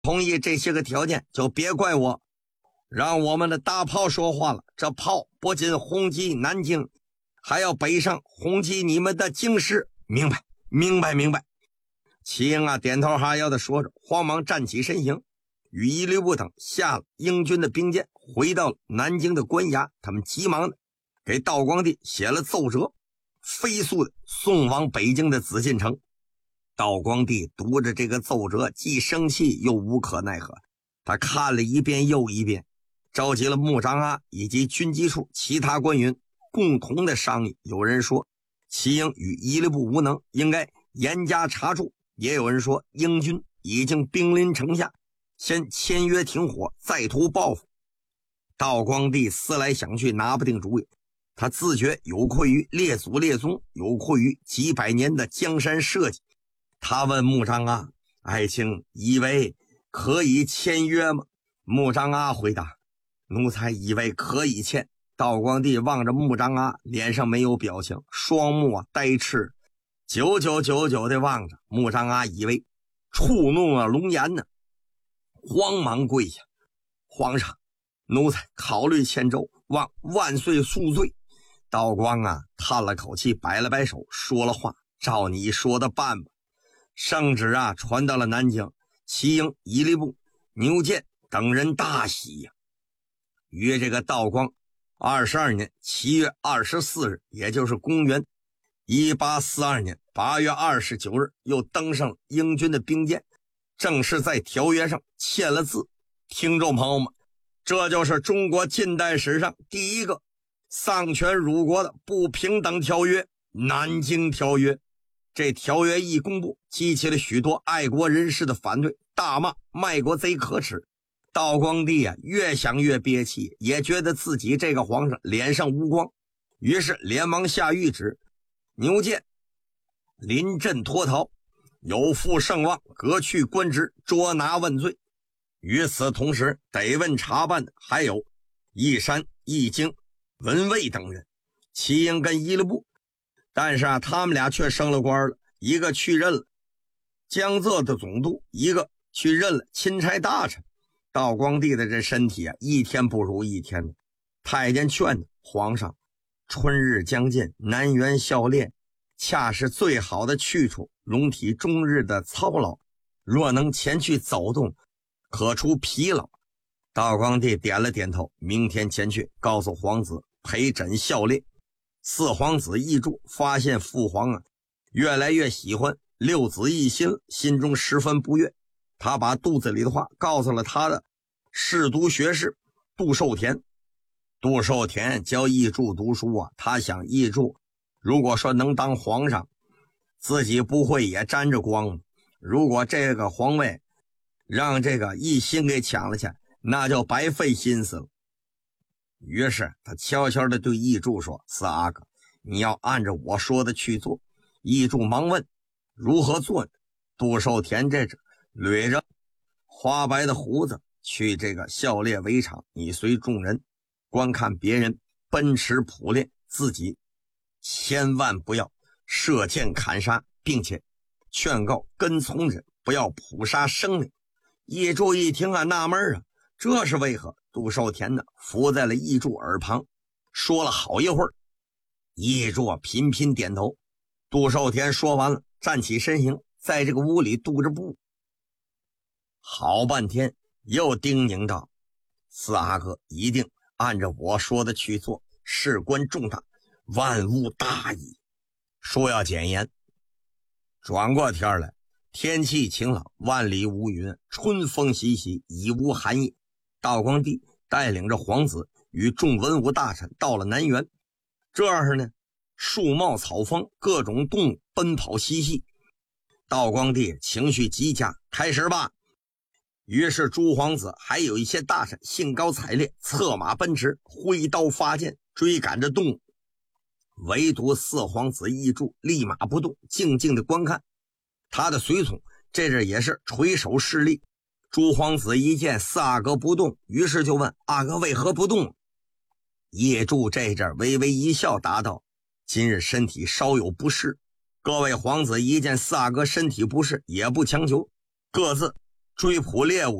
同意这些个条件，就别怪我，让我们的大炮说话了。这炮不仅轰击南京，还要北上轰击你们的京师。明白，明白，明白。齐英啊，点头哈腰的说着，慌忙站起身形，与伊律部等下了英军的兵舰，回到了南京的官衙。他们急忙的给道光帝写了奏折，飞速的送往北京的紫禁城。道光帝读着这个奏折，既生气又无可奈何。他看了一遍又一遍，召集了穆长阿以及军机处其他官员，共同的商议。有人说齐英与伊律部无能，应该严加查处；也有人说英军已经兵临城下，先签约停火，再图报复。道光帝思来想去，拿不定主意。他自觉有愧于列祖列宗，有愧于几百年的江山社稷。他问穆长阿：“爱卿以为可以签约吗？”穆长阿回答：“奴才以为可以签。”道光帝望着穆长阿，脸上没有表情，双目呆滞，久久地望着。穆长阿以为触怒了龙颜呢，慌忙跪下：“皇上，奴才考虑迁州，望万岁恕罪。”道光叹了口气，摆了摆手，说了话：“照你说的办吧。”圣旨传到了南京，齐英、伊律部、牛建等人大喜呀。于这个道光22年7月24日，也就是公元1842年8月29日，又登上了英军的兵舰，正式在条约上签了字。听众朋友们，这就是中国近代史上第一个丧权辱国的不平等条约——南京条约。这条约一公布，激起了许多爱国人士的反对，大骂卖国贼可耻。道光帝越想越憋气，也觉得自己这个皇上脸上无光，于是连忙下谕旨：牛建临阵脱逃，有负圣望，革去官职，捉拿问罪。与此同时，逮问查办的还有义山、义经、文蔚等人，齐英跟伊律部。但是他们俩却升了官了，一个去任了江浙的总督，一个去任了钦差大臣。道光帝的这身体一天不如一天的。太监劝他：“皇上，春日将近，南园孝烈恰是最好的去处，龙体终日的操劳，若能前去走动，可除疲劳。”道光帝点了点头：“明天前去，告诉皇子陪诊孝烈。”四皇子奕柱发现父皇越来越喜欢六子奕欣，心中十分不悦。他把肚子里的话告诉了他的侍读学士杜寿田。杜寿田教奕柱读书他想奕柱如果说能当皇上，自己不会也沾着光吗？如果这个皇位让这个奕欣给抢了去，那就白费心思了。于是他悄悄地对奕柱说：“四阿哥，你要按照我说的去做。”奕柱忙问：“如何做呢？”杜寿田这只捋着花白的胡子去这个孝烈围场，你随众人观看别人奔驰捕猎，自己千万不要射箭砍杀，并且劝告跟从者不要捕杀生灵。奕柱一听纳闷这是为何？杜寿田伏在了奕柱耳旁，说了好一会儿。奕柱频频点头。杜寿田说完了，站起身形，在这个屋里踱着步，好半天，又叮咛道：“四阿哥一定按照我说的去做，事关重大，万勿大意。”说要简言。转过天来，天气晴朗，万里无云，春风习习，已无寒意。道光帝带领着皇子与众文武大臣到了南园。这儿呢，树茂草丰，各种动物奔跑嬉戏。道光帝情绪极佳，开始吧。于是诸皇子还有一些大臣兴高采烈，策马奔驰，挥刀发剑，追赶着动物。唯独四皇子奕柱立马不动，静静的观看。他的随从这阵也是垂手侍立。诸皇子一见四阿哥不动，于是就问：“阿哥为何不动？”奕柱这阵微微一笑，答道：“今日身体稍有不适。”各位皇子一见四阿哥身体不适，也不强求，各自追捕猎物。